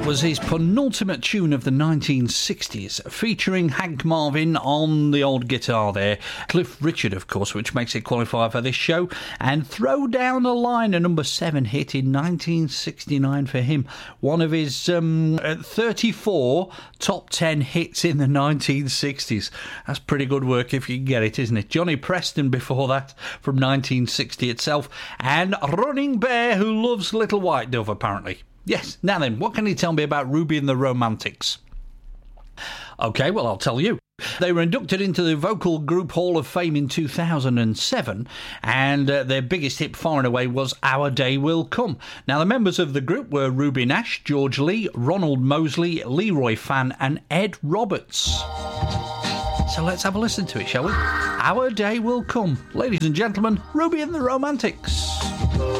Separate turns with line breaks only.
It was his penultimate tune of the 1960s, featuring Hank Marvin on the old guitar there, Cliff Richard, of course, which makes it qualify for this show, and Throw Down a Line, a number 7 hit in 1969 for him. One of his 34 top 10 hits in the 1960s. That's pretty good work if you can get it, isn't it? Johnny Preston before that, from 1960 itself, and Running Bear, who loves Little White Dove, apparently. Yes, now then, what can you tell me about Ruby and the Romantics? OK, well, I'll tell you. They were inducted into the Vocal Group Hall of Fame in 2007, and their biggest hit far and away was Our Day Will Come. Now, the members of the group were Ruby Nash, George Lee, Ronald Mosley, Leroy Fan and Ed Roberts. So let's have a listen to it, shall we? Our Day Will Come. Ladies and gentlemen, Ruby and the Romantics.